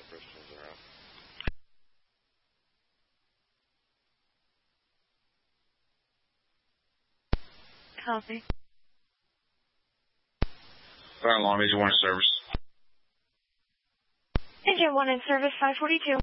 Crystals are out. Copy. Fire alarm, Agent 1 in service. Agent 1 in service, 542.